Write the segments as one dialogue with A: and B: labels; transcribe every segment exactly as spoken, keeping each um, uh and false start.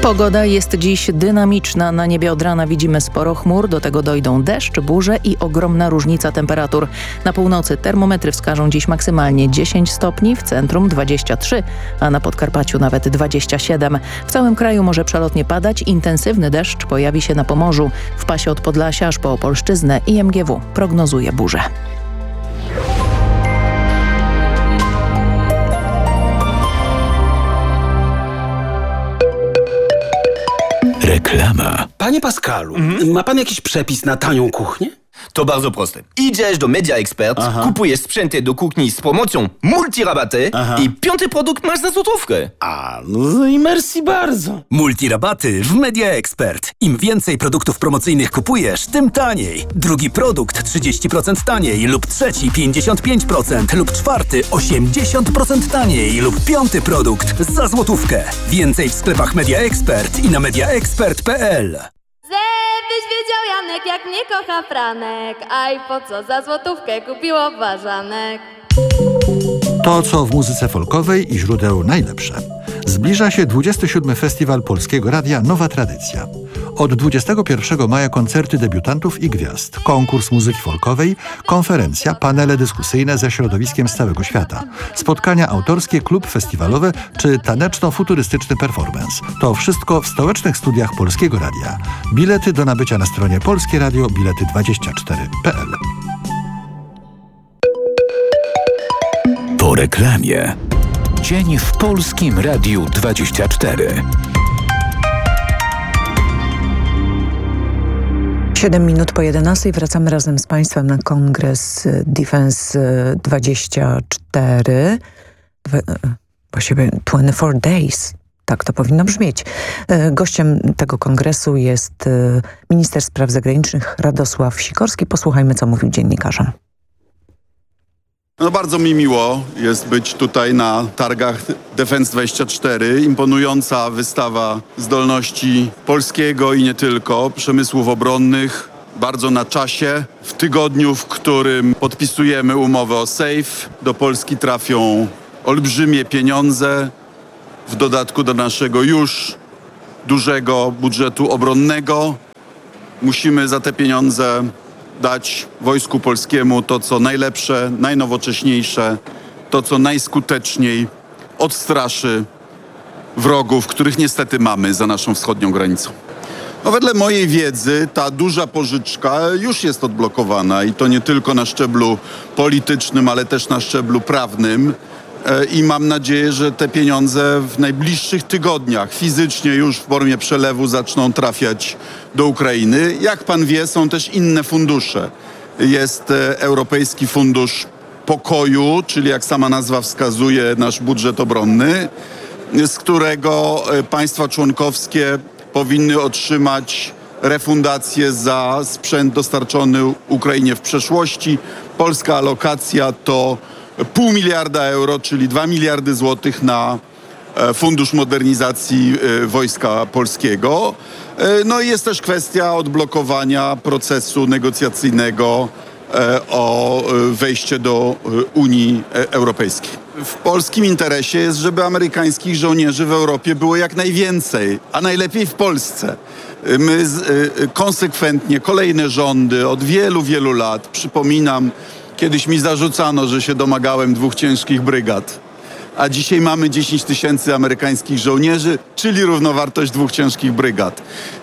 A: Pogoda jest dziś dynamiczna. Na niebie od rana widzimy sporo chmur, do tego dojdą deszcz, burze i ogromna różnica temperatur. Na północy termometry wskażą dziś maksymalnie dziesięć stopni, w centrum dwadzieścia trzy, a na Podkarpaciu nawet dwadzieścia siedem. W całym kraju może przelotnie padać, intensywny deszcz pojawi się na Pomorzu. W pasie od Podlasia aż po Opolszczyznę I M G W prognozuje burzę.
B: Reklama.
C: Panie Pascalu,
B: Mhm.
C: ma pan jakiś przepis na tanią kuchnię?
B: To bardzo proste. Idziesz do Media Expert,
C: Aha.
B: kupujesz sprzęty do kuchni z promocją multirabaty
C: Aha.
B: i piąty produkt masz za złotówkę.
C: A, no i merci bardzo.
D: Multirabaty w Media Expert. Im więcej produktów promocyjnych kupujesz, tym taniej. Drugi produkt trzydzieści procent taniej lub trzeci pięćdziesiąt pięć procent lub czwarty osiemdziesiąt procent taniej lub piąty produkt za złotówkę. Więcej w sklepach Media Expert i na mediaexpert kropka p l.
E: Żebyś wiedział, Janek, jak mnie kocha Franek. Aj, po co za złotówkę kupiło ważanek.
F: To, co w muzyce folkowej i źródeł najlepsze. Zbliża się dwudziesty siódmy Festiwal Polskiego Radia Nowa Tradycja. Od dwudziestego pierwszego maja koncerty debiutantów i gwiazd, konkurs muzyki folkowej, konferencja, panele dyskusyjne ze środowiskiem z całego świata, spotkania autorskie, klub festiwalowe czy taneczno-futurystyczny performance. To wszystko w stołecznych studiach Polskiego Radia. Bilety do nabycia na stronie Polskie Radio Bilety dwadzieścia cztery kropka p l.
G: Po reklamie. Dzień w Polskim Radiu dwadzieścia cztery.
H: siedem minut po jedenastej wracamy razem z Państwem na kongres Defense dwadzieścia cztery. Właściwie dwadzieścia cztery Days. Tak to powinno brzmieć. Gościem tego kongresu jest minister spraw zagranicznych Radosław Sikorski. Posłuchajmy, co mówił dziennikarzom.
I: No bardzo mi miło jest być tutaj na targach Defense dwadzieścia cztery. Imponująca wystawa zdolności polskiego i nie tylko, przemysłów obronnych. Bardzo na czasie. W tygodniu, w którym podpisujemy umowę o SAFE, do Polski trafią olbrzymie pieniądze. W dodatku do naszego już dużego budżetu obronnego. Musimy za te pieniądze dać Wojsku Polskiemu to, co najlepsze, najnowocześniejsze, to, co najskuteczniej odstraszy wrogów, których niestety mamy za naszą wschodnią granicą. No, wedle mojej wiedzy ta duża pożyczka już jest odblokowana i to nie tylko na szczeblu politycznym, ale też na szczeblu prawnym. I mam nadzieję, że te pieniądze w najbliższych tygodniach fizycznie już w formie przelewu zaczną trafiać do Ukrainy. Jak pan wie, są też inne fundusze. Jest Europejski Fundusz Pokoju, czyli jak sama nazwa wskazuje, nasz budżet obronny, z którego państwa członkowskie powinny otrzymać refundację za sprzęt dostarczony Ukrainie w przeszłości. Polska alokacja to pół miliarda euro, czyli dwa miliardy złotych na Fundusz Modernizacji Wojska Polskiego. No i jest też kwestia odblokowania procesu negocjacyjnego o wejście do Unii Europejskiej. W polskim interesie jest, żeby amerykańskich żołnierzy w Europie było jak najwięcej, a najlepiej w Polsce. My konsekwentnie, kolejne rządy od wielu, wielu lat, przypominam, kiedyś mi zarzucano, że się domagałem dwóch ciężkich brygad, a dzisiaj mamy dziesięć tysięcy amerykańskich żołnierzy, czyli równowartość dwóch ciężkich brygad.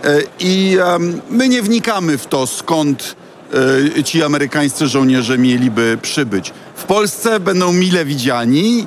I: I my nie wnikamy w to, skąd ci amerykańscy żołnierze mieliby przybyć. W Polsce będą mile widziani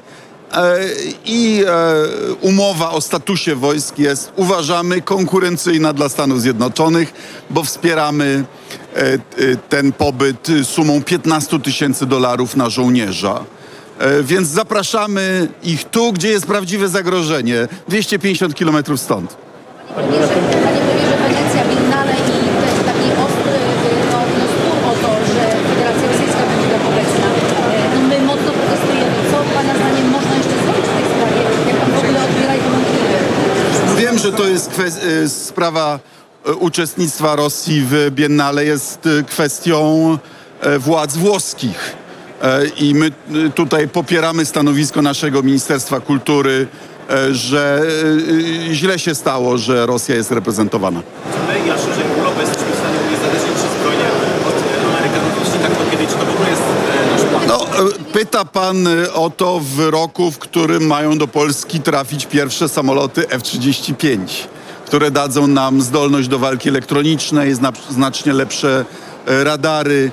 I: i umowa o statusie wojsk jest, uważamy, konkurencyjna dla Stanów Zjednoczonych, bo wspieramy ten pobyt sumą piętnaście tysięcy dolarów na żołnierza. Więc zapraszamy ich tu, gdzie jest prawdziwe zagrożenie, dwieście pięćdziesiąt kilometrów stąd.
E: Panie premierze, Wenecja, Biennale i też taki ostry no, no, spór o to, że Federacja Rosyjska będzie tam obecna. No, my mocno protestujemy. Co pana zdaniem można jeszcze zrobić w tej sprawie? Jak pan w ogóle odbiera i komentuje?
I: Wiem, że to jest kwes- sprawa uczestnictwa Rosji w Biennale jest kwestią władz włoskich. I my tutaj popieramy stanowisko naszego Ministerstwa Kultury, że źle się stało, że Rosja jest reprezentowana.
J: My, ja szczerze, Europę jesteśmy w stanie uniezależnić się zbrojnie od Amerykanów, jeśli tak to kiedyś, to w ogóle jest nasz plan.
I: No, pyta pan o to w roku, w którym mają do Polski trafić pierwsze samoloty F trzydzieści pięć, które dadzą nam zdolność do walki elektronicznej, znacznie lepsze radary.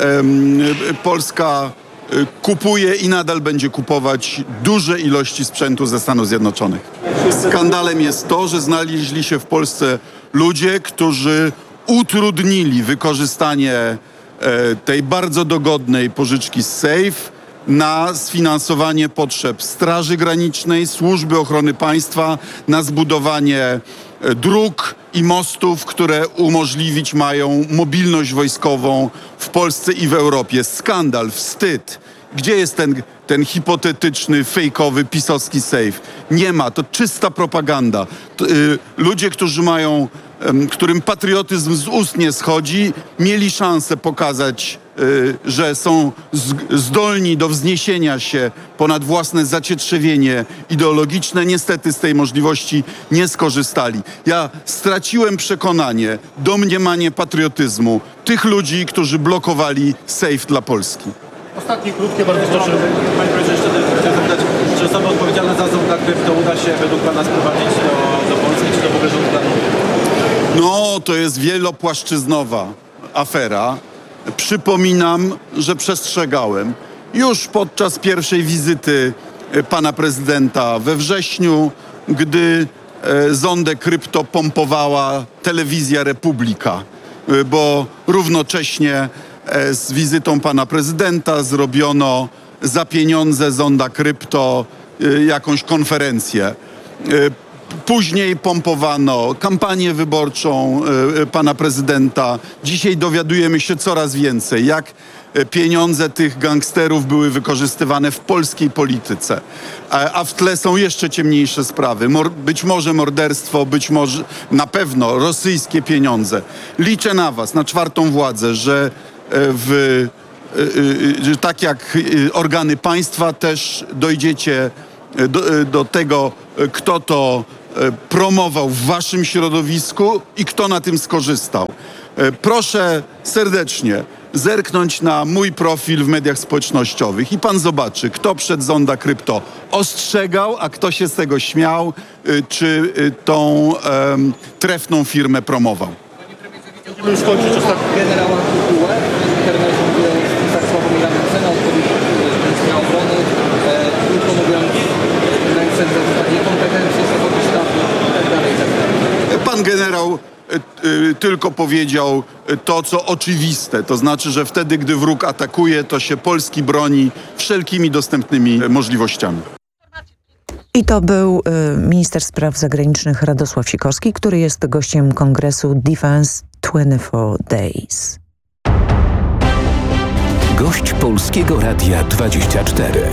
I: Polska kupuje i nadal będzie kupować duże ilości sprzętu ze Stanów Zjednoczonych. Skandalem jest to, że znaleźli się w Polsce ludzie, którzy utrudnili wykorzystanie tej bardzo dogodnej pożyczki z SAFE na sfinansowanie potrzeb Straży Granicznej, Służby Ochrony Państwa, na zbudowanie dróg i mostów, które umożliwić mają mobilność wojskową w Polsce i w Europie. Skandal, wstyd. Gdzie jest ten, ten hipotetyczny, fejkowy, pisowski SAFE? Nie ma, to czysta propaganda. To, y, ludzie, którzy mają, y, którym patriotyzm z ust nie schodzi, mieli szansę pokazać, y, że są z, zdolni do wzniesienia się ponad własne zacietrzewienie ideologiczne. Niestety z tej możliwości nie skorzystali. Ja straciłem przekonanie, domniemanie patriotyzmu tych ludzi, którzy blokowali SAFE dla Polski.
J: Ostatnie krótkie, bardzo proszę. Panie profesorze, jeszcze chcę zapytać, czy osoby odpowiedzialne za Zonda Krypto uda się według pana sprowadzić do, do Polski, czy to w ogóle rząd planuje?
I: No, to jest wielopłaszczyznowa afera. Przypominam, że przestrzegałem już podczas pierwszej wizyty pana prezydenta we wrześniu, gdy Zondę Krypto pompowała telewizja Republika, bo równocześnie z wizytą pana prezydenta zrobiono za pieniądze Zonda Krypto jakąś konferencję. Później pompowano kampanię wyborczą pana prezydenta. Dzisiaj dowiadujemy się coraz więcej, jak pieniądze tych gangsterów były wykorzystywane w polskiej polityce. A w tle są jeszcze ciemniejsze sprawy. Być może morderstwo, być może na pewno rosyjskie pieniądze. Liczę na was, na czwartą władzę, że w, że tak jak organy państwa też dojdziecie do, do tego, kto to promował w waszym środowisku i kto na tym skorzystał. Proszę serdecznie zerknąć na mój profil w mediach społecznościowych i pan zobaczy, kto przed Zonda Krypto ostrzegał, a kto się z tego śmiał, czy tą um, trefną firmę promował.
J: Chciałbym skończyć ostatnio. Generała Kukułę w internecie mówię z Sławomira Mencena, odpowiedź ministra obrony, krótko mówiąc, Mencen za niekompetencje, zachodu sztabu i tak dalej, i tak dalej.
I: Pan generał y, y, tylko powiedział to, co oczywiste, to znaczy, że wtedy, gdy wróg atakuje, to się Polski broni wszelkimi dostępnymi możliwościami.
H: I to był y, minister spraw zagranicznych Radosław Sikorski, który jest gościem kongresu Defense dwadzieścia cztery Days.
G: Gość Polskiego Radia dwadzieścia cztery.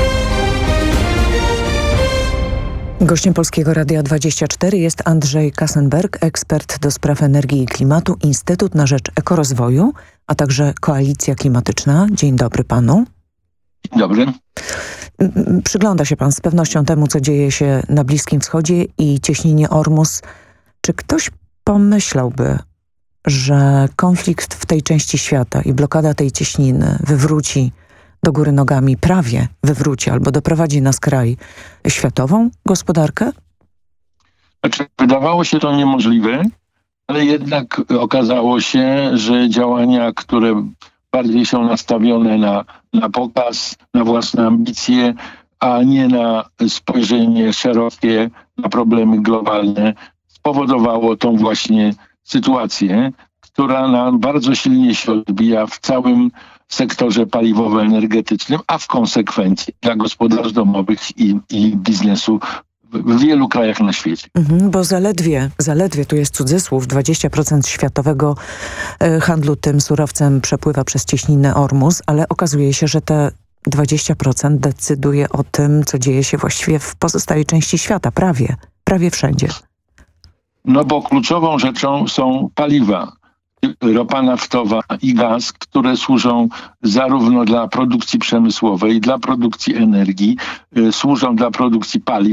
H: Gościem Polskiego Radia dwadzieścia cztery jest Andrzej Kassenberg, ekspert do spraw energii i klimatu, Instytut na Rzecz Ekorozwoju, a także Koalicja Klimatyczna. Dzień dobry panu.
K: Dzień dobry.
H: Przygląda się pan z pewnością temu, co dzieje się na Bliskim Wschodzie i cieśninie Ormus. Czy ktoś pomyślałby, że konflikt w tej części świata i blokada tej cieśniny wywróci do góry nogami, prawie wywróci albo doprowadzi na skraj światową gospodarkę?
K: Znaczy, wydawało się to niemożliwe, ale jednak okazało się, że działania, które bardziej są nastawione na, na pokaz, na własne ambicje, a nie na spojrzenie szerokie na problemy globalne, spowodowało tą właśnie sytuację, która nam bardzo silnie się odbija w całym sektorze paliwowo-energetycznym, a w konsekwencji dla gospodarstw domowych i, i biznesu w wielu krajach na świecie.
H: Mhm, bo zaledwie, zaledwie, tu jest cudzysłów, dwadzieścia procent światowego handlu tym surowcem przepływa przez cieśninę Ormus, ale okazuje się, że te dwadzieścia procent decyduje o tym, co dzieje się właściwie w pozostałej części świata, prawie, prawie wszędzie.
K: No bo kluczową rzeczą są paliwa, ropa naftowa i gaz, które służą zarówno dla produkcji przemysłowej, dla produkcji energii, y, służą dla produkcji paliw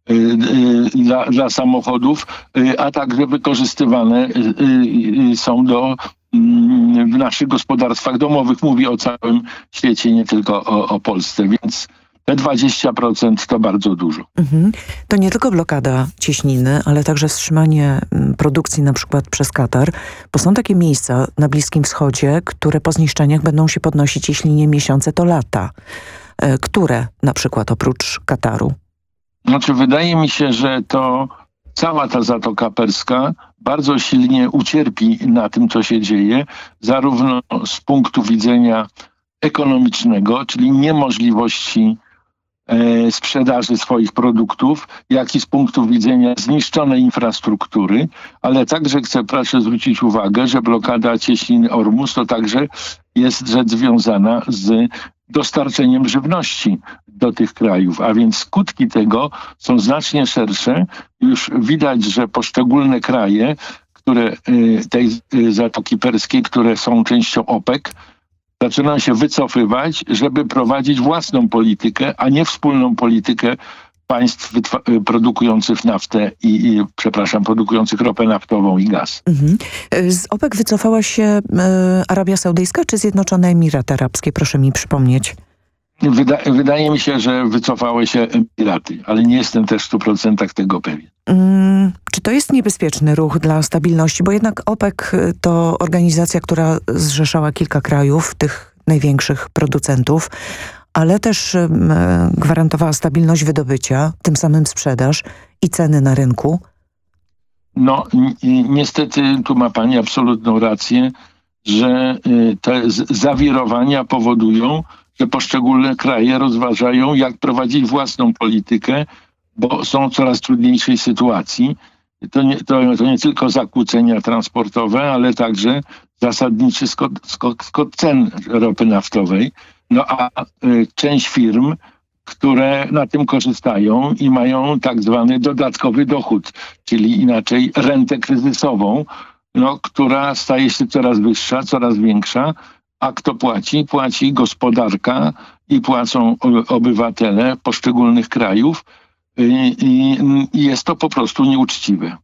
K: dla, dla samochodów, a także wykorzystywane są do w naszych gospodarstwach domowych. Mówię o całym świecie, nie tylko o, o Polsce, więc te dwadzieścia procent to bardzo dużo.
H: Mhm. To nie tylko blokada cieśniny, ale także wstrzymanie produkcji na przykład przez Katar, bo są takie miejsca na Bliskim Wschodzie, które po zniszczeniach będą się podnosić, jeśli nie miesiące, to lata. Które na przykład oprócz Kataru?
K: Znaczy, wydaje mi się, że to cała ta Zatoka Perska bardzo silnie ucierpi na tym, co się dzieje, zarówno z punktu widzenia ekonomicznego, czyli niemożliwości e, sprzedaży swoich produktów, jak i z punktu widzenia zniszczonej infrastruktury, ale także chcę proszę zwrócić uwagę, że blokada cieśniny Ormus to także jest rzecz związana z dostarczeniem żywności do tych krajów, a więc skutki tego są znacznie szersze. Już widać, że poszczególne kraje, które tej Zatoki Perskiej, które są częścią OPEC, zaczynają się wycofywać, żeby prowadzić własną politykę, a nie wspólną politykę państw produkujących naftę i, i, przepraszam, produkujących ropę naftową i gaz.
H: Mhm. Z OPEC wycofała się e, Arabia Saudyjska czy Zjednoczone Emiraty Arabskie? Proszę mi przypomnieć.
K: Wyda, wydaje mi się, że wycofały się Emiraty, ale nie jestem też w stu procentach tego pewien.
H: Hmm, czy to jest niebezpieczny ruch dla stabilności? Bo jednak OPEC to organizacja, która zrzeszała kilka krajów, tych największych producentów, ale też y, gwarantowała stabilność wydobycia, tym samym sprzedaż i ceny na rynku.
K: No ni- niestety tu ma pani absolutną rację, że y, te z- zawirowania powodują, że poszczególne kraje rozważają, jak prowadzić własną politykę, bo są w coraz trudniejszej sytuacji. To nie, to, to nie tylko zakłócenia transportowe, ale także zasadniczy skok, skok, skok cen ropy naftowej. No a y, część firm, które na tym korzystają i mają tak zwany dodatkowy dochód, czyli inaczej rentę kryzysową, no, która staje się coraz wyższa, coraz większa. A kto płaci? Płaci gospodarka i płacą obywatele poszczególnych krajów i, i, i jest to po prostu nieuczciwe.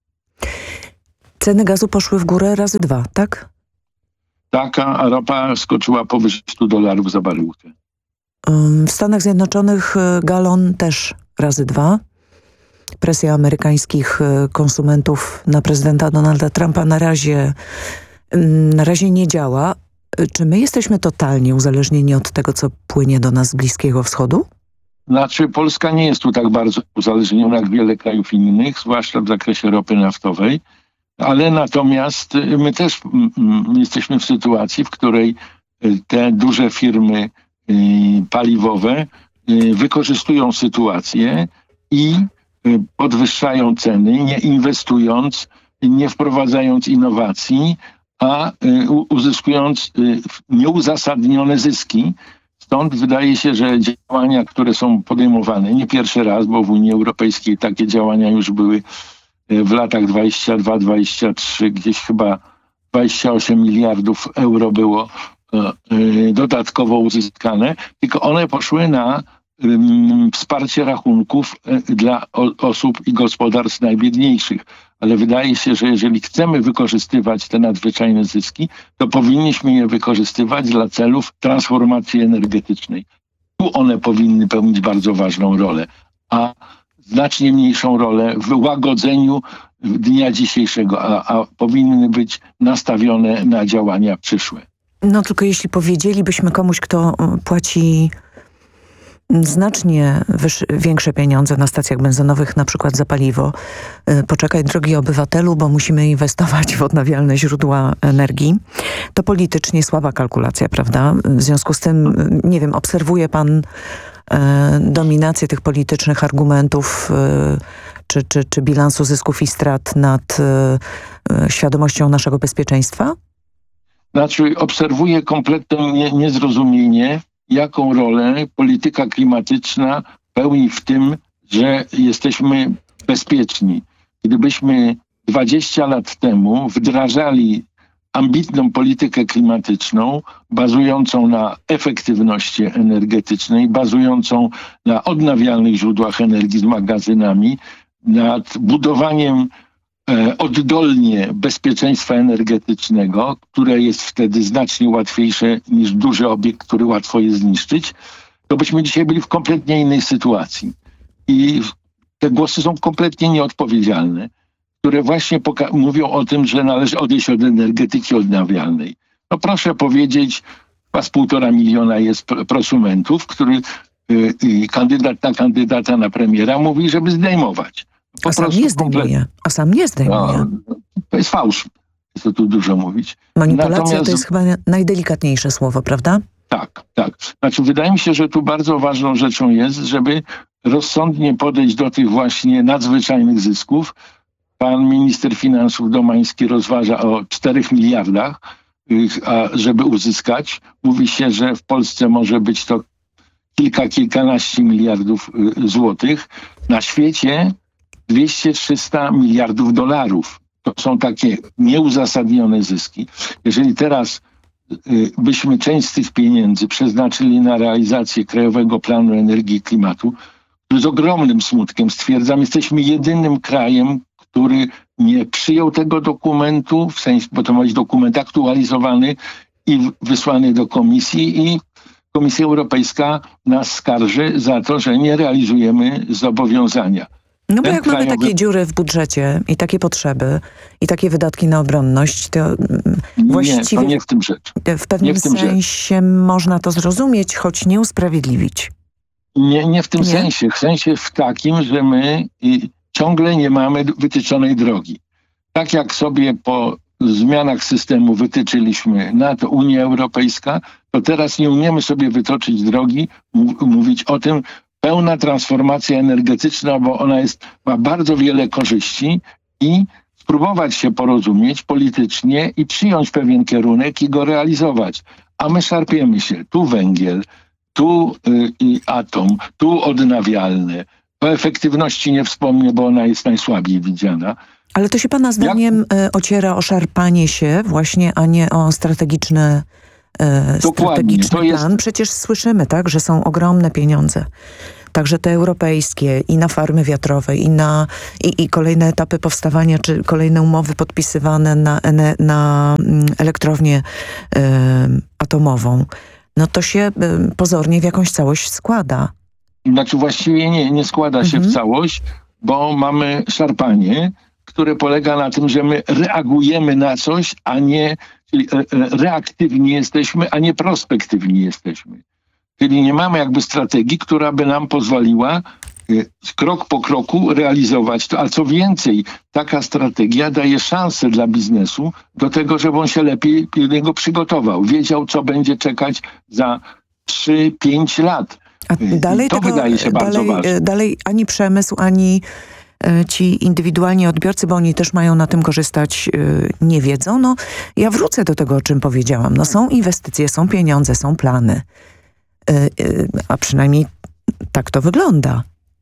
H: Ceny gazu poszły w górę razy dwa, tak?
K: Taka, a ropa skoczyła powyżej stu dolarów za baryłkę.
H: W Stanach Zjednoczonych galon też razy dwa. Presja amerykańskich konsumentów na prezydenta Donalda Trumpa na razie, na razie nie działa. Czy my jesteśmy totalnie uzależnieni od tego, co płynie do nas z Bliskiego Wschodu?
K: Znaczy Polska nie jest tu tak bardzo uzależniona jak wiele krajów innych, zwłaszcza w zakresie ropy naftowej, ale natomiast my też mm, jesteśmy w sytuacji, w której te duże firmy y, paliwowe y, wykorzystują sytuację i y, podwyższają ceny, nie inwestując, nie wprowadzając innowacji, a y, uzyskując y, nieuzasadnione zyski. Stąd wydaje się, że działania, które są podejmowane, nie pierwszy raz, bo w Unii Europejskiej takie działania już były w latach dwudziestym drugim dwudziestym trzecim, gdzieś chyba dwadzieścia osiem miliardów euro było y, dodatkowo uzyskane, tylko one poszły na y, wsparcie rachunków y, dla o, osób i gospodarstw najbiedniejszych. Ale wydaje się, że jeżeli chcemy wykorzystywać te nadzwyczajne zyski, to powinniśmy je wykorzystywać dla celów transformacji energetycznej. Tu one powinny pełnić bardzo ważną rolę, a znacznie mniejszą rolę w łagodzeniu dnia dzisiejszego, a, a powinny być nastawione na działania przyszłe.
H: No tylko jeśli powiedzielibyśmy komuś, kto płaci znacznie wyż, większe pieniądze na stacjach benzynowych, na przykład za paliwo. Poczekaj, drogi obywatelu, bo musimy inwestować w odnawialne źródła energii. To politycznie słaba kalkulacja, prawda? W związku z tym, nie wiem, obserwuje pan e, dominację tych politycznych argumentów e, czy, czy, czy bilansu zysków i strat nad e, świadomością naszego bezpieczeństwa?
K: Znaczy, obserwuję kompletne nie, niezrozumienie, jaką rolę polityka klimatyczna pełni w tym, że jesteśmy bezpieczni. Gdybyśmy dwadzieścia lat temu wdrażali ambitną politykę klimatyczną, bazującą na efektywności energetycznej, bazującą na odnawialnych źródłach energii z magazynami, nad budowaniem e, oddolnie bezpieczeństwa energetycznego, które jest wtedy znacznie łatwiejsze niż duży obiekt, który łatwo jest zniszczyć, to byśmy dzisiaj byli w kompletnie innej sytuacji. I te głosy są kompletnie nieodpowiedzialne, które właśnie poka- mówią o tym, że należy odejść od energetyki odnawialnej. No proszę powiedzieć, chyba z półtora miliona jest pr- prosumentów, który y, y, kandydat na kandydata na premiera mówi, żeby zdejmować. Po
H: a sam nie zdejmuje. Komplet- a sam nie zdejmuje.
K: No, to jest fałsz. Co tu dużo mówić.
H: Manipulacja
K: Natomiast...
H: to jest chyba najdelikatniejsze słowo, prawda?
K: Tak, tak. Znaczy wydaje mi się, że tu bardzo ważną rzeczą jest, żeby rozsądnie podejść do tych właśnie nadzwyczajnych zysków. Pan minister finansów Domański rozważa o czterech miliardach, a żeby uzyskać. Mówi się, że w Polsce może być to kilka, kilkanaście miliardów złotych. Na świecie dwieście trzysta miliardów dolarów. To są takie nieuzasadnione zyski. Jeżeli teraz byśmy część z tych pieniędzy przeznaczyli na realizację Krajowego Planu Energii i Klimatu, który z ogromnym smutkiem stwierdzam, jesteśmy jedynym krajem, który nie przyjął tego dokumentu, w sensie, bo to ma być dokument aktualizowany i wysłany do Komisji i Komisja Europejska nas skarży za to, że nie realizujemy zobowiązania.
H: No bo
K: Ten
H: jak
K: krajowy...
H: mamy takie dziury w budżecie i takie potrzeby i takie wydatki na obronność, to właściwie
K: nie, to nie w tym rzecz.
H: W pewnym
K: w tym
H: sensie rzecz. Można to zrozumieć, choć nie usprawiedliwić.
K: Nie, nie w tym
H: nie?
K: sensie. W sensie w takim, że my i, ciągle nie mamy wytyczonej drogi. Tak jak sobie po zmianach systemu wytyczyliśmy NATO, Unia Europejska, to teraz nie umiemy sobie wytoczyć drogi, m- mówić o tym, pełna transformacja energetyczna, bo ona jest, ma bardzo wiele korzyści i spróbować się porozumieć politycznie i przyjąć pewien kierunek i go realizować. A my szarpiemy się. Tu węgiel, tu y, y, atom, tu odnawialne. O efektywności nie wspomnę, bo ona jest najsłabiej widziana.
H: Ale to się pana zdaniem Jak? ociera o szarpanie się właśnie, a nie o strategiczny, e, strategiczny plan. Jest... Przecież słyszymy, tak, że są ogromne pieniądze. Także te europejskie i na farmy wiatrowe i na i, i kolejne etapy powstawania, czy kolejne umowy podpisywane na, na elektrownię e, atomową. No to się e, pozornie w jakąś całość składa.
K: Znaczy właściwie nie, nie składa się mhm. w całość, bo mamy szarpanie, które polega na tym, że my reagujemy na coś, a nie, czyli reaktywni jesteśmy, a nie prospektywni jesteśmy. Czyli nie mamy jakby strategii, która by nam pozwoliła krok po kroku realizować to. A co więcej, taka strategia daje szansę dla biznesu do tego, żeby on się lepiej do niego przygotował. Wiedział, co będzie czekać za trzy pięć lat.
H: A dalej
K: to
H: tego,
K: wydaje się bardzo
H: dalej,
K: ważne.
H: Dalej ani przemysł, ani ci indywidualni odbiorcy, bo oni też mają na tym korzystać, nie wiedzą. No, ja wrócę do tego, o czym powiedziałam. No, są inwestycje, są pieniądze, są plany. A przynajmniej tak to wygląda.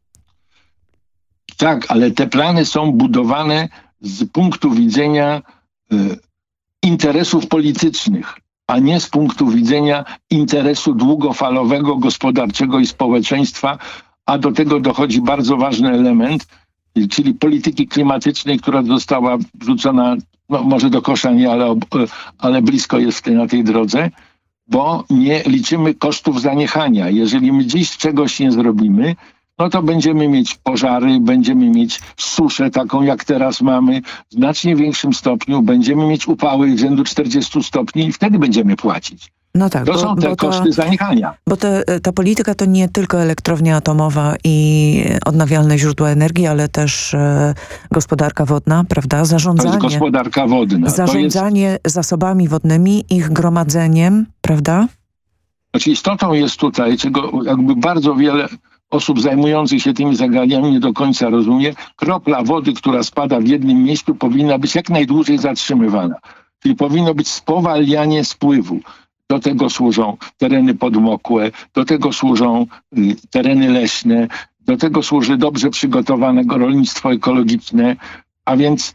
K: Tak, ale te plany są budowane z punktu widzenia y, interesów politycznych, a nie z punktu widzenia interesu długofalowego, gospodarczego i społeczeństwa, a do tego dochodzi bardzo ważny element, czyli polityki klimatycznej, która została wrzucona, no może do kosza nie, ale, ale blisko jest na tej drodze, bo nie liczymy kosztów zaniechania. Jeżeli my dziś czegoś nie zrobimy, no to będziemy mieć pożary, będziemy mieć suszę taką, jak teraz mamy, w znacznie większym stopniu, będziemy mieć upały rzędu czterdziestu stopni i wtedy będziemy płacić.
H: No tak,
K: to
H: bo,
K: są te
H: bo
K: koszty
H: to,
K: zaniechania.
H: Bo te, ta polityka to nie tylko elektrownia atomowa i odnawialne źródła energii, ale też e, gospodarka wodna, prawda? Zarządzanie.
K: To jest gospodarka wodna.
H: Zarządzanie jest... zasobami wodnymi, ich gromadzeniem, prawda?
K: Znaczy istotą jest tutaj, czego jakby bardzo wiele osób zajmujących się tymi zagadnieniami nie do końca rozumie, kropla wody, która spada w jednym miejscu, powinna być jak najdłużej zatrzymywana. Czyli powinno być spowalnianie spływu. Do tego służą tereny podmokłe, do tego służą y, tereny leśne, do tego służy dobrze przygotowane rolnictwo ekologiczne, a więc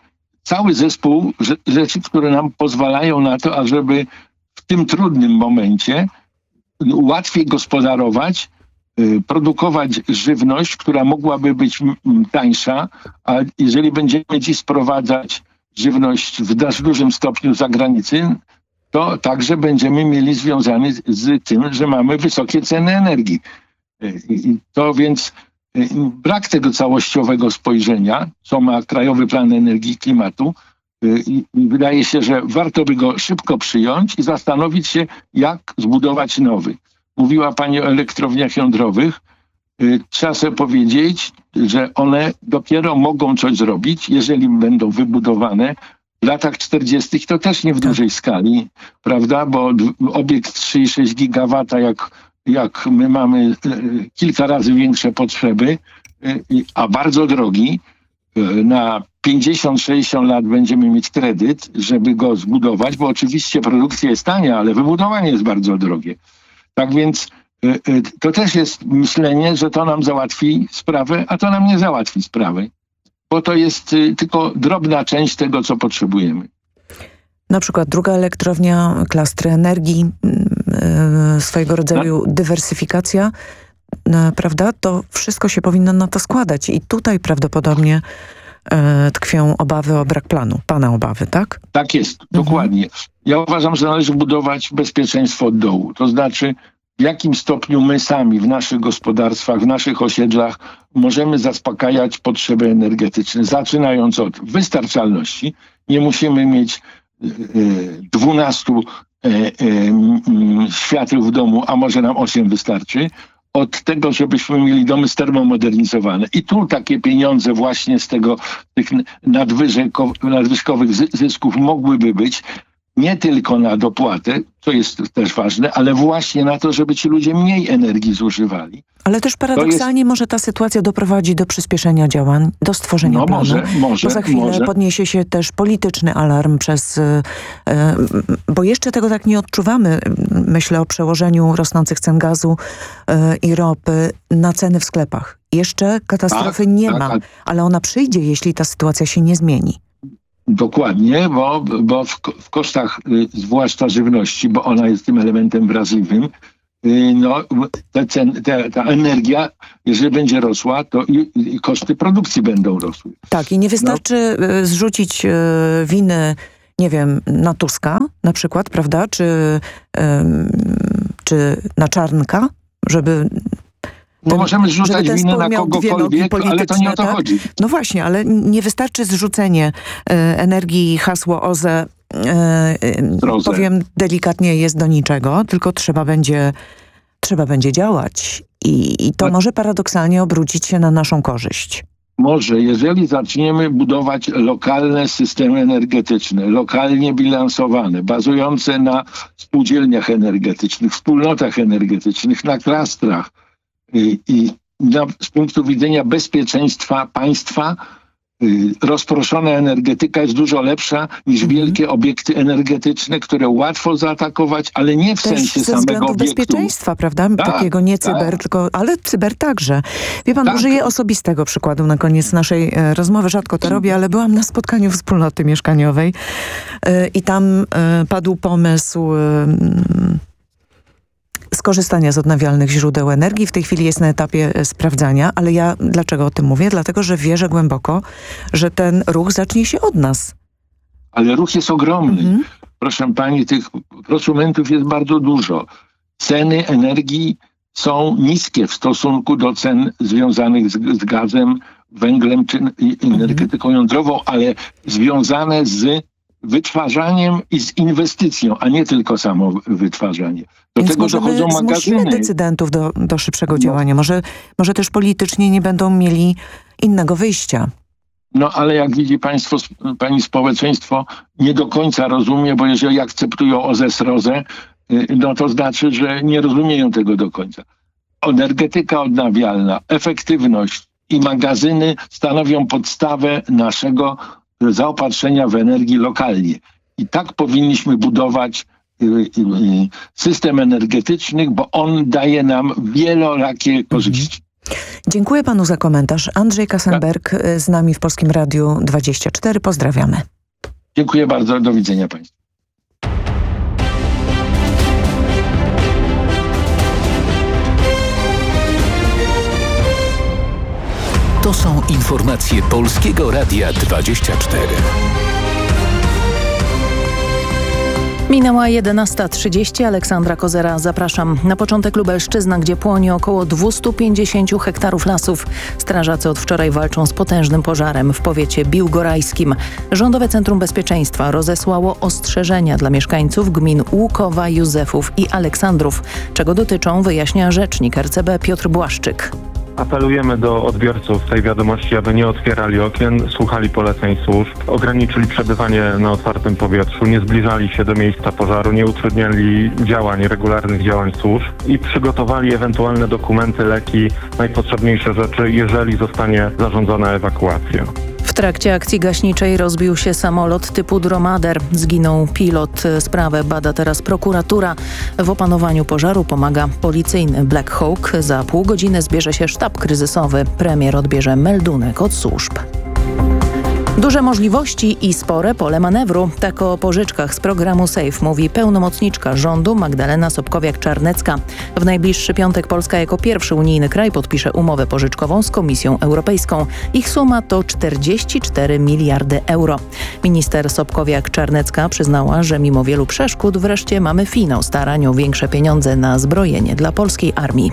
K: cały zespół rzeczy, które nam pozwalają na to, ażeby w tym trudnym momencie łatwiej gospodarować, produkować żywność, która mogłaby być tańsza, a jeżeli będziemy dziś sprowadzać żywność w dość dużym stopniu z zagranicy, to także będziemy mieli związany z tym, że mamy wysokie ceny energii. I to więc brak tego całościowego spojrzenia, co ma Krajowy Plan Energii i Klimatu, i wydaje się, że warto by go szybko przyjąć i zastanowić się, jak zbudować nowy. Mówiła pani o elektrowniach jądrowych. Trzeba sobie powiedzieć, że one dopiero mogą coś zrobić, jeżeli będą wybudowane w latach czterdziestych, to też nie w dużej skali, prawda? Bo obiekt trzy i sześć gigawata, jak, jak my mamy kilka razy większe potrzeby, a bardzo drogi, na pięćdziesiąt sześćdziesiąt lat będziemy mieć kredyt, żeby go zbudować, bo oczywiście produkcja jest tania, ale wybudowanie jest bardzo drogie. Tak więc to też jest myślenie, że to nam załatwi sprawę, a to nam nie załatwi sprawy, bo to jest tylko drobna część tego, co potrzebujemy.
H: Na przykład druga elektrownia, klastry energii, yy, swojego rodzaju no. dywersyfikacja, yy, prawda? To wszystko się powinno na to składać i tutaj prawdopodobnie yy, tkwią obawy o brak planu. Pana obawy, tak?
K: Tak jest, mhm. dokładnie. Ja uważam, że należy budować bezpieczeństwo od dołu. To znaczy, w jakim stopniu my sami w naszych gospodarstwach, w naszych osiedlach możemy zaspokajać potrzeby energetyczne, zaczynając od wystarczalności. Nie musimy mieć dwunastu świateł w domu, a może nam osiem wystarczy. Od tego, żebyśmy mieli domy termomodernizowane. I tu takie pieniądze właśnie z tego, tych nadwyżkowych zysków mogłyby być nie tylko na dopłatę, co jest też ważne, ale właśnie na to, żeby ci ludzie mniej energii zużywali.
H: Ale też paradoksalnie jest... może ta sytuacja doprowadzi do przyspieszenia działań, do stworzenia
K: no,
H: planu.
K: Może, może,
H: bo za chwilę
K: może.
H: podniesie się też polityczny alarm przez... Yy, yy, bo jeszcze tego tak nie odczuwamy. Myślę o przełożeniu rosnących cen gazu yy, i ropy na ceny w sklepach. Jeszcze katastrofy tak, nie tak, ma, tak. ale ona przyjdzie, jeśli ta sytuacja się nie zmieni.
K: Dokładnie, bo, bo w, w kosztach, y, zwłaszcza żywności, bo ona jest tym elementem wrażliwym, y, no, te cen, te, ta energia, jeżeli będzie rosła, to i, i koszty produkcji będą rosły.
H: Tak, i nie wystarczy no. zrzucić y, winy, nie wiem, na Tuska na przykład, prawda, czy, y, czy na Czarnka, żeby...
K: No ten, możemy zrzucać winę na kogokolwiek, ale to nie o to tak? chodzi.
H: No właśnie, ale nie wystarczy zrzucenie e, energii, hasło O Z E, e, powiem delikatnie, jest do niczego, tylko trzeba będzie, trzeba będzie działać. I, i to a... może paradoksalnie obrócić się na naszą korzyść.
K: Może, jeżeli zaczniemy budować lokalne systemy energetyczne, lokalnie bilansowane, bazujące na spółdzielniach energetycznych, wspólnotach energetycznych, na klastrach, I, i na, z punktu widzenia bezpieczeństwa państwa y, rozproszona energetyka jest dużo lepsza niż mm. wielkie obiekty energetyczne, które łatwo zaatakować, ale nie w
H: Też
K: sensie
H: ze
K: samego obiektu.
H: bezpieczeństwa, prawda? Tak, Takiego nie cyber, tak. tylko, ale cyber także. Wie pan, tak. użyję osobistego przykładu na koniec naszej e, rozmowy. Rzadko to robię, ale byłam na spotkaniu wspólnoty mieszkaniowej e, i tam e, padł pomysł... E, skorzystania z odnawialnych źródeł energii. W tej chwili jest na etapie sprawdzania, ale ja dlaczego o tym mówię? Dlatego, że wierzę głęboko, że ten ruch zacznie się od nas.
K: Ale ruch jest ogromny. Mhm. Proszę pani, tych prosumentów jest bardzo dużo. Ceny energii są niskie w stosunku do cen związanych z, z gazem, węglem czy energetyką mhm. jądrową, ale związane z wytwarzaniem i z inwestycją, a nie tylko samo wytwarzanie. Do
H: Więc
K: tego dochodzą magazyny.
H: decydentów do, do szybszego no. działania. Może, może też politycznie nie będą mieli innego wyjścia.
K: No ale jak widzi państwo, pani społeczeństwo nie do końca rozumie, bo jeżeli akceptują O Z E, S R O Z E, no to znaczy, że nie rozumieją tego do końca. Energetyka odnawialna, efektywność i magazyny stanowią podstawę naszego zaopatrzenia w energię lokalnie. I tak powinniśmy budować y, y, y, system energetyczny, bo on daje nam wielorakie korzyści.
H: Mhm. Dziękuję panu za komentarz. Andrzej Kassenberg z nami w Polskim Radiu dwadzieścia cztery. Pozdrawiamy.
K: Dziękuję bardzo, do widzenia Państwu.
G: To są informacje Polskiego Radia dwadzieścia cztery.
A: Minęła jedenasta trzydzieści. Aleksandra Kozera, zapraszam. Na początek Lubelszczyzna, gdzie płonie około dwieście pięćdziesiąt hektarów lasów. Strażacy od wczoraj walczą z potężnym pożarem w powiecie biłgorajskim. Rządowe Centrum Bezpieczeństwa rozesłało ostrzeżenia dla mieszkańców gmin Łukowa, Józefów i Aleksandrów. Czego dotyczą, wyjaśnia rzecznik R C B Piotr Błaszczyk.
L: Apelujemy do odbiorców tej wiadomości, aby nie otwierali okien, słuchali poleceń służb, ograniczyli przebywanie na otwartym powietrzu, nie zbliżali się do miejsca pożaru, nie utrudniali działań, regularnych działań służb i przygotowali ewentualne dokumenty, leki, najpotrzebniejsze rzeczy, jeżeli zostanie zarządzona ewakuacja.
A: W trakcie akcji gaśniczej rozbił się samolot typu Dromader. Zginął pilot. Sprawę bada teraz prokuratura. W opanowaniu pożaru pomaga policyjny Black Hawk. Za pół godziny zbierze się sztab kryzysowy. Premier odbierze meldunek od służb. Duże możliwości i spore pole manewru. Tak o pożyczkach z programu SAFE mówi pełnomocniczka rządu Magdalena Sobkowiak-Czarnecka. W najbliższy piątek Polska jako pierwszy unijny kraj podpisze umowę pożyczkową z Komisją Europejską. Ich suma to czterdzieści cztery miliardy euro. Minister Sobkowiak-Czarnecka przyznała, że mimo wielu przeszkód wreszcie mamy finał starań o większe pieniądze na zbrojenie dla polskiej armii.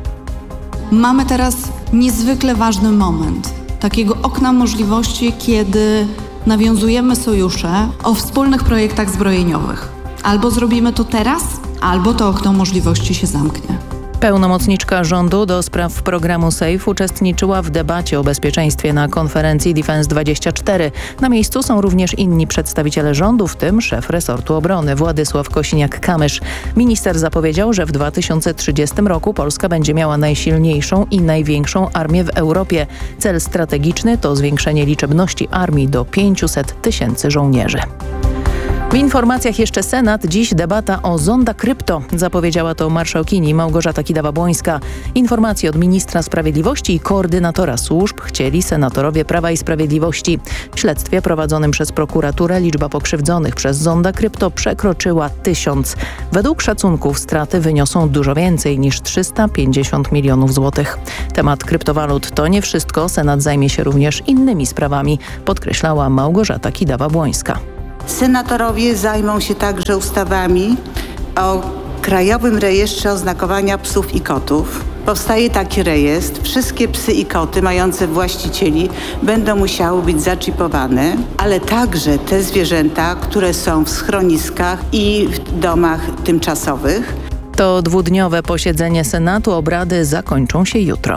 M: Mamy teraz niezwykle ważny moment. Takiego okna możliwości, kiedy nawiązujemy sojusze o wspólnych projektach zbrojeniowych. Albo zrobimy to teraz, albo to okno możliwości się zamknie.
A: Pełnomocniczka rządu do spraw programu SAFE uczestniczyła w debacie o bezpieczeństwie na konferencji Defense dwadzieścia cztery. Na miejscu są również inni przedstawiciele rządu, w tym szef resortu obrony Władysław Kosiniak-Kamysz. Minister zapowiedział, że w dwa tysiące trzydziestym roku Polska będzie miała najsilniejszą i największą armię w Europie. Cel strategiczny to zwiększenie liczebności armii do pięciuset tysięcy żołnierzy. W informacjach jeszcze Senat. Dziś debata o zonda krypto. Zapowiedziała to marszałkini Małgorzata Kidawa-Błońska. Informacje od ministra sprawiedliwości i koordynatora służb chcieli senatorowie Prawa i Sprawiedliwości. W śledztwie prowadzonym przez prokuraturę liczba pokrzywdzonych przez zonda krypto przekroczyła tysiąc. Według szacunków straty wyniosą dużo więcej niż trzysta pięćdziesiąt milionów złotych. Temat kryptowalut to nie wszystko. Senat zajmie się również innymi sprawami, podkreślała Małgorzata Kidawa-Błońska.
N: Senatorowie zajmą się także ustawami o Krajowym Rejestrze Oznakowania Psów i Kotów. Powstaje taki rejestr. Wszystkie psy i koty mające właścicieli będą musiały być zaczipowane, ale także te zwierzęta, które są w schroniskach i w domach tymczasowych.
A: To dwudniowe posiedzenie Senatu. Obrady zakończą się jutro.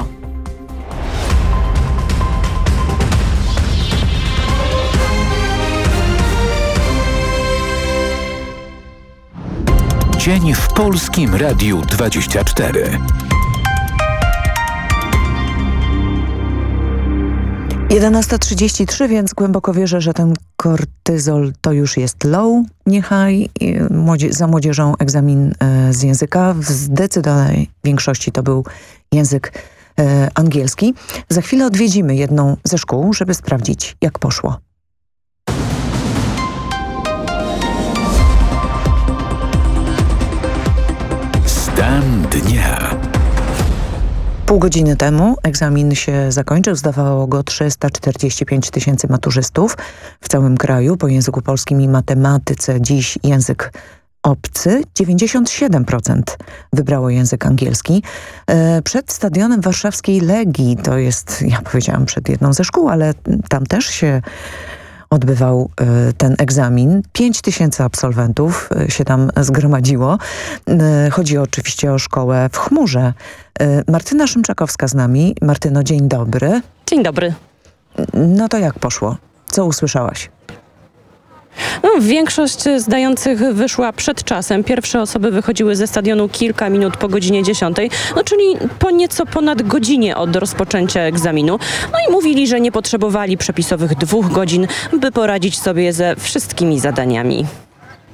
G: Dzień w Polskim Radiu dwadzieścia cztery.
H: jedenasta trzydzieści trzy, więc głęboko wierzę, że ten kortyzol to już jest low. Niechaj młodzie- za młodzieżą egzamin e, z języka. W zdecydowanej większości to był język e, angielski. Za chwilę odwiedzimy jedną ze szkół, żeby sprawdzić, jak poszło.
G: Stan dnia.
H: Pół godziny temu egzamin się zakończył. Zdawało go trzysta czterdzieści pięć tysięcy maturzystów w całym kraju po języku polskim i matematyce. Dziś język obcy. dziewięćdziesiąt siedem procent wybrało język angielski. E, przed stadionem warszawskiej Legii, to jest, ja powiedziałam przed jedną ze szkół, ale tam też się odbywał y, ten egzamin. pięć tysięcy absolwentów y, się tam zgromadziło. Y, chodzi oczywiście o szkołę w Chmurze. Y, Martyna Szymczakowska z nami. Martyno, dzień dobry.
O: Dzień dobry.
H: No to jak poszło? Co usłyszałaś?
O: No, większość zdających wyszła przed czasem. Pierwsze osoby wychodziły ze stadionu kilka minut po godzinie dziesiątej, no czyli po nieco ponad godzinie od rozpoczęcia egzaminu. No i mówili, że nie potrzebowali przepisowych dwóch godzin, by poradzić sobie ze wszystkimi zadaniami.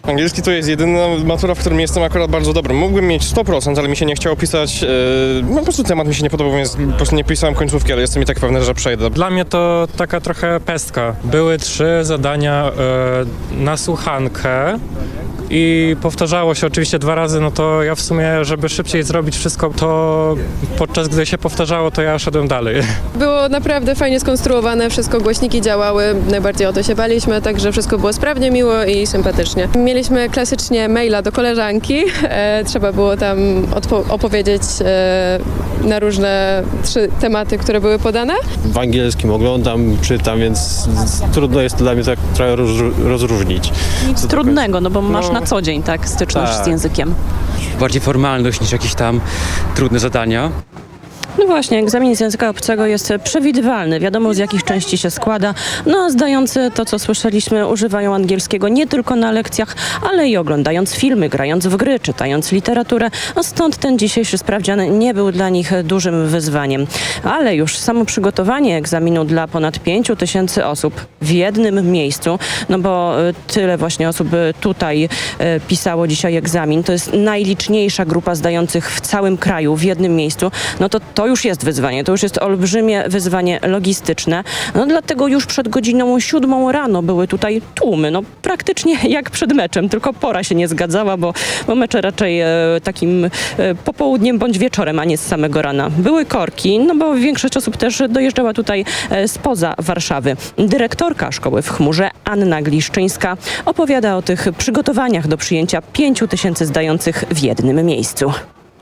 P: Angielski to jest jedyna matura, w którym jestem akurat bardzo dobry. Mógłbym mieć sto procent, ale mi się nie chciało pisać, yy, no po prostu temat mi się nie podobał, więc po prostu nie pisałem końcówki, ale jestem i tak pewny, że przejdę.
Q: Dla mnie to taka trochę pestka. Były trzy zadania yy, na słuchankę i powtarzało się oczywiście dwa razy, no to ja w sumie, żeby szybciej zrobić wszystko, to podczas gdy się powtarzało, to ja szedłem dalej.
R: Było naprawdę fajnie skonstruowane, wszystko, głośniki działały, najbardziej o to się baliśmy, także wszystko było sprawnie, miło i sympatycznie. Mieliśmy klasycznie maila do koleżanki, e, trzeba było tam odpo- opowiedzieć e, na różne trzy tematy, które były podane.
S: W angielskim oglądam, czytam, więc trudno jest dla mnie tak trochę roz- rozróżnić.
O: Nic trudnego, no bo masz na co dzień tak styczność
S: tak.
O: z językiem.
T: Bardziej formalność niż jakieś tam trudne zadania.
O: No właśnie, egzamin z języka obcego jest przewidywalny, wiadomo z jakich części się składa, no a zdający to, co słyszeliśmy, używają angielskiego nie tylko na lekcjach, ale i oglądając filmy, grając w gry, czytając literaturę, a stąd ten dzisiejszy sprawdzian nie był dla nich dużym wyzwaniem. Ale już samo przygotowanie egzaminu dla ponad pięciu tysięcy osób w jednym miejscu, no bo tyle właśnie osób tutaj pisało dzisiaj egzamin, to jest najliczniejsza grupa zdających w całym kraju w jednym miejscu, no to to już jest wyzwanie, to już jest olbrzymie wyzwanie logistyczne. No dlatego już przed godziną siódmą rano były tutaj tłumy, no praktycznie jak przed meczem, tylko pora się nie zgadzała, bo, bo mecze raczej e, takim e, popołudniem bądź wieczorem, a nie z samego rana. Były korki, no bo większość osób też dojeżdżała tutaj e, spoza Warszawy. Dyrektorka szkoły w Chmurze, Anna Gliszczyńska, opowiada o tych przygotowaniach do przyjęcia pięciu tysięcy zdających w jednym miejscu.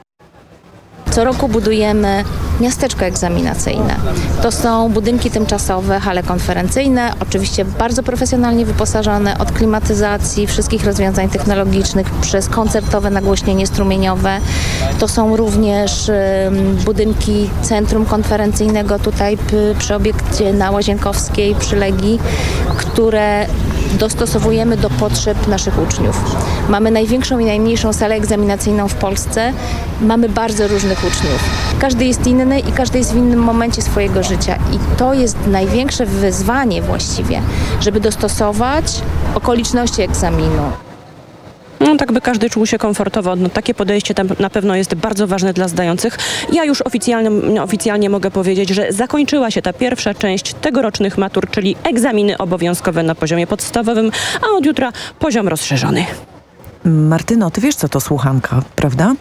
E: Co roku budujemy miasteczko egzaminacyjne. To są budynki tymczasowe, hale konferencyjne, oczywiście bardzo profesjonalnie wyposażone od klimatyzacji, wszystkich rozwiązań technologicznych, przez koncertowe nagłośnienie strumieniowe. To są również y, budynki centrum konferencyjnego tutaj p- przy obiekcie na Łazienkowskiej, przy Legii, które dostosowujemy do potrzeb naszych uczniów. Mamy największą i najmniejszą salę egzaminacyjną w Polsce. Mamy bardzo różnych uczniów. Każdy jest inny i każdy jest w innym momencie swojego życia. I to jest największe wyzwanie właściwie, żeby dostosować okoliczności egzaminu.
O: No tak, by każdy czuł się komfortowo. No, takie podejście tam na pewno jest bardzo ważne dla zdających. Ja już oficjalnie, oficjalnie mogę powiedzieć, że zakończyła się ta pierwsza część tegorocznych matur, czyli egzaminy obowiązkowe na poziomie podstawowym, a od jutra poziom rozszerzony.
H: Martyno, ty wiesz, co to słuchanka, prawda?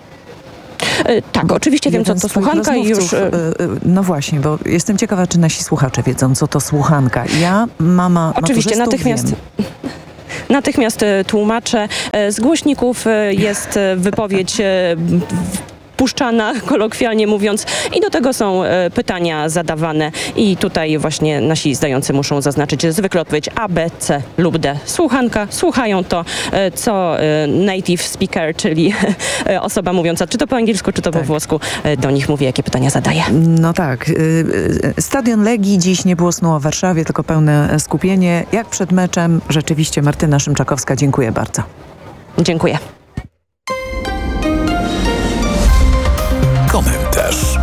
O: E, tak, oczywiście wiem, co to słuchanka i już... E...
H: No właśnie, bo jestem ciekawa, czy nasi słuchacze wiedzą, co to słuchanka. Ja, mama
O: Oczywiście, natychmiast...
H: wiem.
O: Natychmiast tłumaczę. Z głośników jest wypowiedź puszczana, kolokwialnie mówiąc, i do tego są pytania zadawane i tutaj właśnie nasi zdający muszą zaznaczyć zwykle odpowiedź A, B, C lub D. Słuchanka, słuchają to, co native speaker, czyli osoba mówiąca czy to po angielsku, czy to tak. po włosku, do nich mówi, jakie pytania zadaje.
H: No tak. Stadion Legii, dziś nie było snu o Warszawie, tylko pełne skupienie. Jak przed meczem, rzeczywiście Martyna Szymczakowska, dziękuję bardzo.
O: Dziękuję.
G: Komentarz.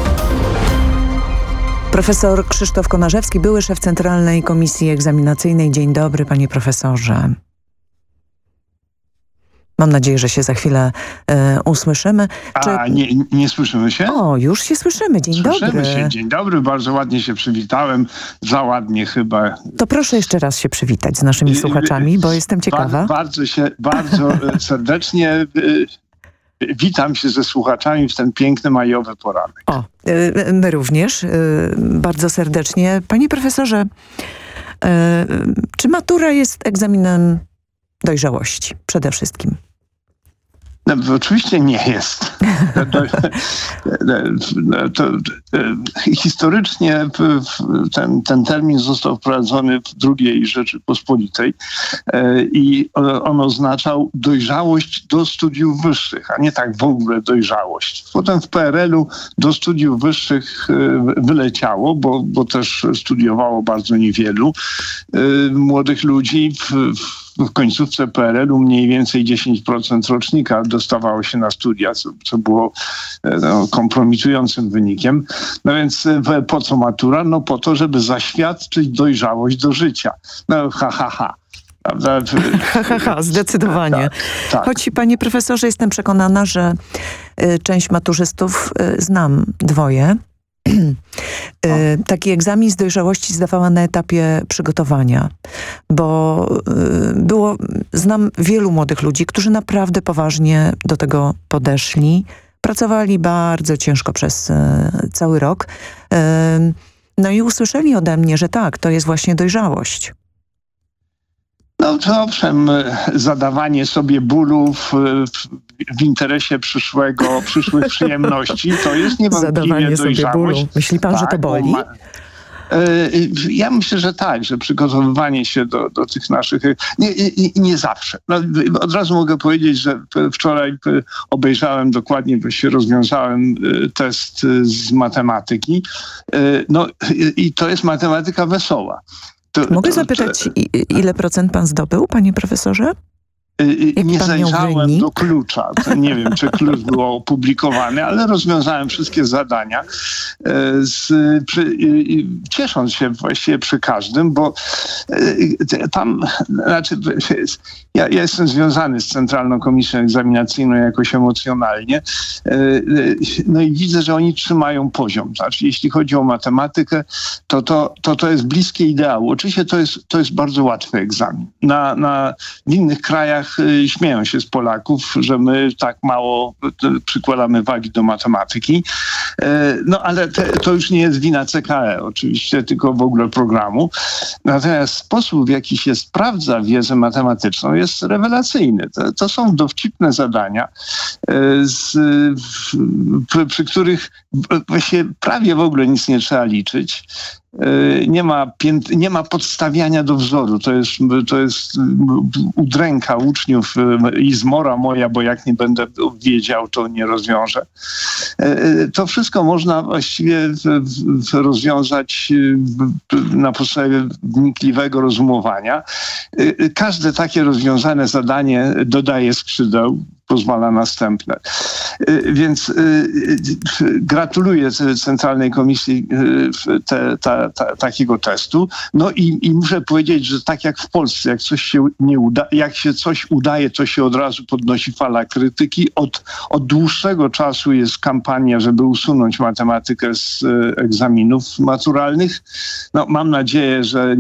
H: Profesor Krzysztof Konarzewski, były szef Centralnej Komisji Egzaminacyjnej. Dzień dobry, panie profesorze. Mam nadzieję, że się za chwilę e, usłyszymy.
U: Czy... A nie, nie słyszymy się?
H: O, już się słyszymy. Dzień
U: słyszymy
H: dobry.
U: Się. Dzień dobry, bardzo ładnie się przywitałem. Za ładnie chyba.
H: To proszę jeszcze raz się przywitać z naszymi słuchaczami, bo jestem ciekawa.
U: Bardzo, bardzo się, bardzo serdecznie witam się ze słuchaczami w ten piękny majowy poranek.
H: O, my również bardzo serdecznie. Panie profesorze, czy matura jest egzaminem dojrzałości przede wszystkim?
U: No, oczywiście nie jest. To, to, to, to, historycznie ten, ten termin został wprowadzony w drugiej Rzeczypospolitej i on oznaczał dojrzałość do studiów wyższych, a nie tak w ogóle dojrzałość. Potem w P R L-u do studiów wyższych wyleciało, bo, bo też studiowało bardzo niewielu młodych ludzi. W, w końcówce P R L-u mniej więcej dziesięć procent rocznika dostawało się na studia, co, co było no, kompromitującym wynikiem. No więc po co matura? No po to, żeby zaświadczyć dojrzałość do życia. No ha, ha, ha. Prawda?
H: Ha, ha, ha, zdecydowanie.
U: Tak, tak.
H: Choć, panie profesorze, jestem przekonana, że y, część maturzystów, y, znam dwoje, y, taki egzamin z dojrzałości zdawała na etapie przygotowania, bo y, było, znam wielu młodych ludzi, którzy naprawdę poważnie do tego podeszli, pracowali bardzo ciężko przez y, cały rok, y, no i usłyszeli ode mnie, że tak, to jest właśnie dojrzałość.
U: No to owszem, zadawanie sobie bólów w, w interesie przyszłego, przyszłych przyjemności, to jest niewątpliwie
H: Zadawanie
U: dojrzałość.
H: sobie bólu. Myśli pan,
U: tak,
H: że to boli?
U: Ma, ja myślę, że tak, że przygotowywanie się do, do tych naszych... Nie, nie, nie zawsze. No, od razu mogę powiedzieć, że wczoraj obejrzałem dokładnie, bo się rozwiązałem test z matematyki. No i to jest matematyka wesoła. To,
H: Mogę
U: to,
H: zapytać,
U: to,
H: ile procent pan zdobył, panie profesorze?
U: Jak nie zajrzałem do klucza. To nie wiem, czy klucz był opublikowany, ale rozwiązałem wszystkie zadania, z, przy, ciesząc się właściwie przy każdym, bo tam, znaczy, ja, ja jestem związany z Centralną Komisją Egzaminacyjną jakoś emocjonalnie, no i widzę, że oni trzymają poziom. Znaczy, jeśli chodzi o matematykę, to to, to, to jest bliskie ideału. Oczywiście to jest, to jest bardzo łatwy egzamin. Na, na, w innych krajach śmieją się z Polaków, że my tak mało przykładamy wagi do matematyki. No ale te, to już nie jest wina C K E oczywiście, tylko w ogóle programu. Natomiast sposób, w jaki się sprawdza wiedzę matematyczną, jest rewelacyjny. To, to są dowcipne zadania, z, przy, przy których właściwie prawie w ogóle nic nie trzeba liczyć. Nie ma, pięt, nie ma podstawiania do wzoru. To jest, to jest udręka uczniów i zmora moja, bo jak nie będę wiedział, to nie rozwiążę. To wszystko można właściwie rozwiązać na podstawie wnikliwego rozumowania. Każde takie rozwiązane zadanie dodaje skrzydeł, pozwala następne. Więc gratuluję Centralnej Komisji te, ta, ta, takiego testu. No i, i muszę powiedzieć, że tak jak w Polsce, jak coś się nie uda, jak się coś udaje, to się od razu podnosi fala krytyki. Od, od dłuższego czasu jest kampania, żeby usunąć matematykę z egzaminów maturalnych. No, mam nadzieję, że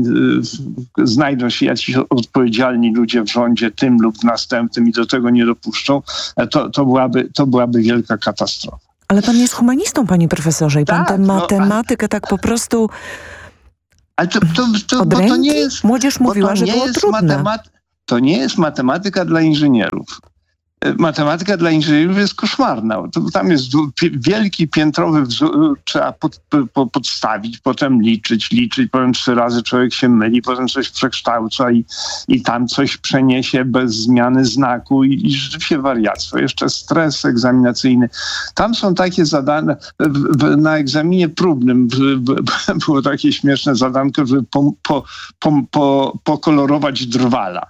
U: znajdą się jacyś odpowiedzialni ludzie w rządzie, tym lub w następnym i do tego nie dopuszczą. To, to, byłaby, to byłaby wielka katastrofa.
H: Ale pan jest humanistą, panie profesorze, i pan
U: tak,
H: tę matematykę no, tak po prostu
U: ale to, to, to,
H: od
U: bo
H: ręki?
U: To nie jest,
H: Młodzież mówiła, że było trudne.
U: Matemat- to nie jest matematyka dla inżynierów. Matematyka dla inżynierów jest koszmarna. Tam jest wielki piętrowy wzór, trzeba pod, po, podstawić, potem liczyć, liczyć, potem trzy razy człowiek się myli, potem coś przekształca i, i tam coś przeniesie bez zmiany znaku i, i rzeczywiście wariactwo. Jeszcze stres egzaminacyjny. Tam są takie zadania, w, w, na egzaminie próbnym w, w, było takie śmieszne zadanko, żeby po, po, po, po, pokolorować drwala.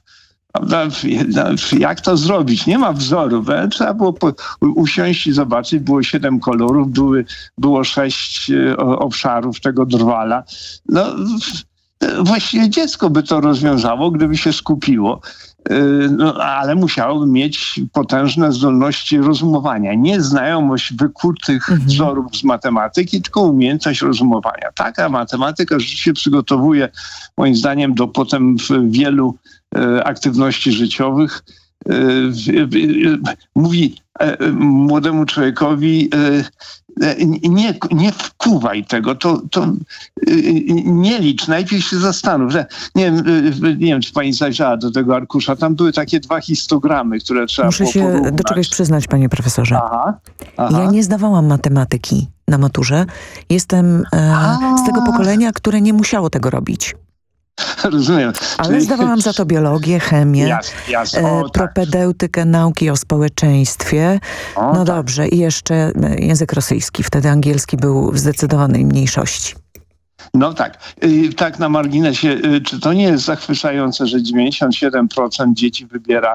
U: Jak to zrobić? Nie ma wzoru. Trzeba było po, usiąść i zobaczyć. Było siedem kolorów, były, było sześć obszarów tego drwala. No, właściwie dziecko by to rozwiązało, gdyby się skupiło. No, ale musiałoby mieć potężne zdolności rozumowania. Nie znajomość wykutych mhm. wzorów z matematyki, tylko umiejętność rozumowania. Taka matematyka rzeczywiście przygotowuje, moim zdaniem, do potem wielu e, aktywności życiowych. E, e, mówi e, młodemu człowiekowi e, nie, nie wkuwaj tego, to, to nie licz, najpierw się zastanów. Nie wiem, nie wiem, czy pani zajrzała do tego arkusza, tam były takie dwa histogramy, które trzeba
H: Muszę
U: było
H: się
U: porównać.
H: do czegoś przyznać, panie profesorze.
U: Aha, aha.
H: Ja nie zdawałam matematyki na maturze. Jestem e, z tego pokolenia, które nie musiało tego robić.
U: Rozumiem.
H: Ale
U: Czyli...
H: zdawałam za to biologię, chemię,
U: jasne, jasne. O,
H: e, propedeutykę, nauki o społeczeństwie.
U: O,
H: no
U: tak.
H: dobrze. I jeszcze język rosyjski. Wtedy angielski był w zdecydowanej mniejszości.
U: No tak. Tak na marginesie. Czy to nie jest zachwycające, że dziewięćdziesiąt siedem procent dzieci wybiera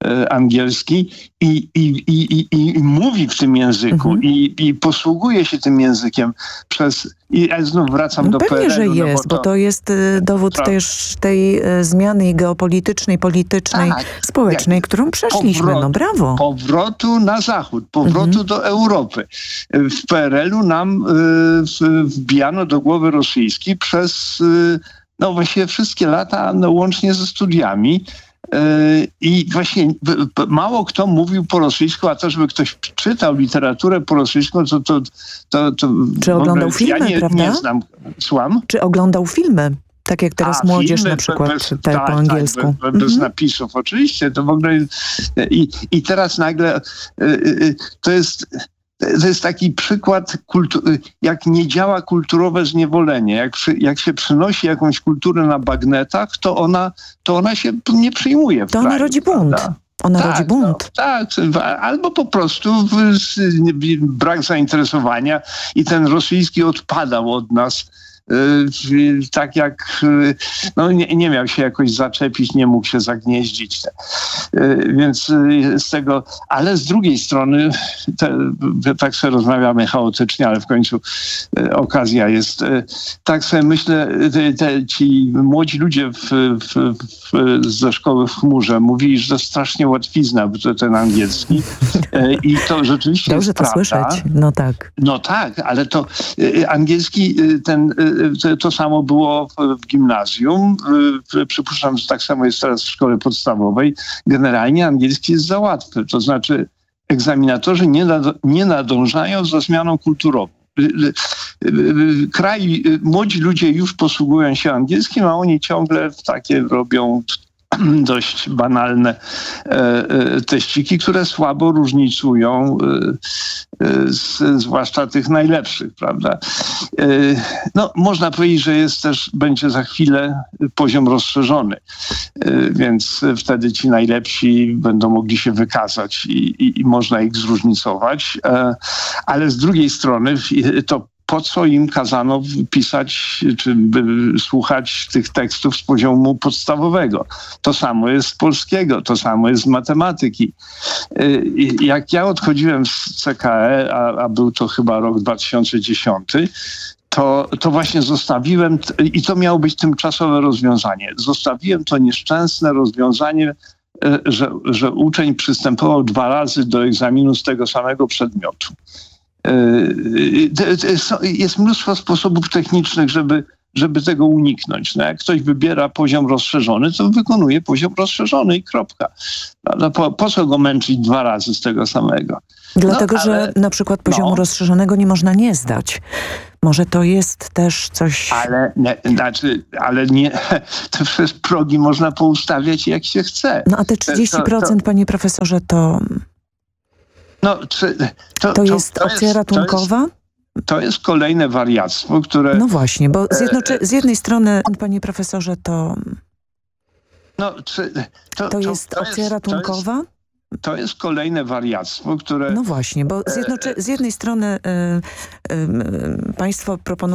U: e, angielski i, i, i, i, i mówi w tym języku
H: Mhm.
U: i, i posługuje się tym językiem przez... I ja znów wracam
H: No
U: do
H: pewnie, że
U: P R L-u,
H: jest,
U: no
H: bo to jest y, dowód
U: Pra-
H: też tej y, zmiany geopolitycznej, politycznej,
U: Tak.
H: społecznej, którą przeszliśmy.
U: Powrotu-
H: No brawo.
U: Powrotu na zachód, powrotu
H: Mhm.
U: do Europy. W P R L-u nam y, w- wbijano do głowy rosyjski przez y, no właściwie wszystkie lata, no, łącznie ze studiami. Y, I właśnie b- b- mało kto mówił po rosyjsku, a to, żeby ktoś czytał literaturę po rosyjsku, to... to, to, to
H: Czy oglądał
U: ja
H: filmy,
U: nie,
H: prawda?
U: nie znam. Słucham?
H: Czy oglądał filmy? Tak jak teraz
U: A,
H: młodzież
U: filmy
H: na przykład
U: bez-
H: czyta
U: tak,
H: po angielsku.
U: Tak, bez, bez
H: Mhm.
U: napisów, oczywiście. To w ogóle... I, i teraz nagle y, y, to jest... To jest taki przykład, kultu- jak nie działa kulturowe zniewolenie. Jak, przy, jak się przynosi jakąś kulturę na bagnetach, to ona, to ona się nie przyjmuje. W
H: To ona
U: kraju,
H: rodzi bunt.
U: prawda?
H: Ona
U: Tak,
H: rodzi bunt.
U: Tak, albo po prostu w, z, brak zainteresowania i ten rosyjski odpadał od nas. y, Tak jak y, no nie, nie miał się jakoś zaczepić, nie mógł się zagnieździć. Y, Więc y, z tego, ale z drugiej strony, te, tak sobie rozmawiamy chaotycznie, ale w końcu y, okazja jest. Y, Tak sobie myślę, te, te, ci młodzi ludzie w, w, w, ze szkoły w chmurze mówili, że to strasznie łatwizna, bo to ten angielski. Y, I to rzeczywiście
H: Dobrze
U: jest
H: to
U: prawda.
H: słyszeć. No tak.
U: No tak, ale to y, angielski, y, ten, y, to, to samo było w, w gimnazjum. Y, przypuszczam, że tak samo jest teraz w szkole podstawowej. Generalnie angielski jest za łatwy. To znaczy egzaminatorzy nie, nad, nie nadążają za zmianą kulturową. Y, y, y, Kraj, y, młodzi ludzie już posługują się angielskim, a oni ciągle takie robią dość banalne e, e, teściki, które słabo różnicują, e, e, z, zwłaszcza tych najlepszych, prawda? E, no, można powiedzieć, że jest też, będzie za chwilę poziom rozszerzony, e, więc wtedy ci najlepsi będą mogli się wykazać i, i, i można ich zróżnicować, e, ale z drugiej strony to po co im kazano pisać czy by słuchać tych tekstów z poziomu podstawowego. To samo jest z polskiego, to samo jest z matematyki. Jak ja odchodziłem z C K E, a, a był to chyba rok dwa tysiące dziesiąty, to, to właśnie zostawiłem, i to miało być tymczasowe rozwiązanie, zostawiłem to nieszczęsne rozwiązanie, że, że uczeń przystępował dwa razy do egzaminu z tego samego przedmiotu. Jest mnóstwo sposobów technicznych, żeby, żeby tego uniknąć. No jak ktoś wybiera poziom rozszerzony, to wykonuje poziom rozszerzony i kropka. No po, po co go męczyć dwa razy z tego samego?
H: Dlatego,
U: no, ale,
H: że na przykład poziomu
U: no.
H: rozszerzonego nie można nie zdać. Może to jest też coś...
U: Ale nie, znaczy, ale nie, to przez progi można poustawiać jak się chce.
H: No a te trzydzieści procent, to, to... panie profesorze, to...
U: No, czy, to,
H: to jest to, opcja jest, ratunkowa?
U: To jest, to jest kolejne wariactwo, które...
H: No właśnie, bo z, jednocze- z jednej strony, panie profesorze, to...
U: No, czy, to,
H: to jest to, to opcja jest, ratunkowa?
U: To jest, to jest kolejne wariactwo, które...
H: No właśnie, bo z, jednocze- z jednej strony y, y, y, państwo proponują